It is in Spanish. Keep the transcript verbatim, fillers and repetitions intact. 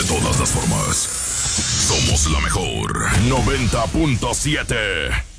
todas las formas. Somos la mejor noventa punto siete.